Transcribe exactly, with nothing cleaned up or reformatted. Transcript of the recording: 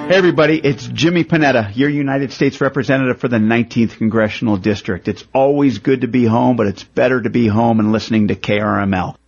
Hey everybody, it's Jimmy Panetta, your United States Representative for the nineteenth Congressional District. It's always good to be home, but it's better to be home and listening to K R M L.